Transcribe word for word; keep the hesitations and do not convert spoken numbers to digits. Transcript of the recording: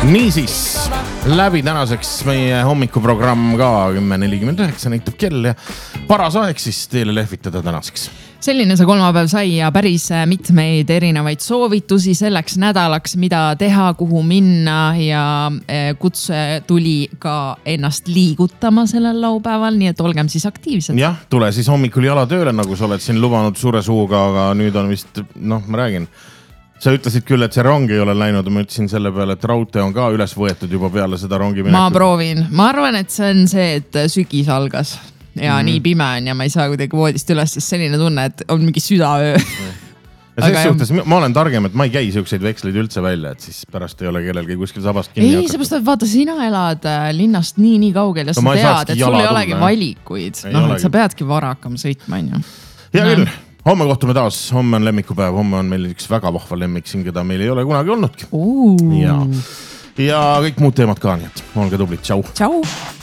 Niisiis, läbi tänaseks meie hommikuprogramm ka kümme nelikümmend üheksa näitab kell ja paras aeg siis teile lehvitada tänaseks. Selline see kolmapäev sai ja päris mitmeid erinevaid soovitusi selleks nädalaks, mida teha, kuhu minna ja kutse tuli ka ennast liigutama sellel laupäeval, nii et olgem siis aktiivsed. Jah, tule siis hommikul jala tööle, nagu sa oled siin lubanud suure suuga, aga nüüd on vist, noh, ma räägin. Sa ütlesid küll, et see rong ei ole läinud, ma ütlesin selle peale, et raudtee on ka üles võetud juba peale seda rongi minekut. Ma proovin. Ma arvan, et see on see, et sügis algas ja mm. nii pime on ja ma ei saa kuidagi voodist üles, sest selline tunne, et on mingi südaöö. Ja selles suhtes, ma olen targem, et ma ei käi siukseid veksleid üldse välja, et siis pärast ei ole kellelgi kuskil sabast kinni. Ei, seepärast, et vaata, sina elad linnast nii, nii kaugel ja sa no, tead, et sul ei olegi valikuid. Noh, et sa peadki vara hakkama sõitma, on ju. Ja küll. Homme kohtume taas, homme on lemmikupäev, homme on meil üks väga vahva lemmik siin, keda meil ei ole kunagi olnudki. Ja, ja kõik muud teemad ka, nii et olge tublid, tšau. Tšau.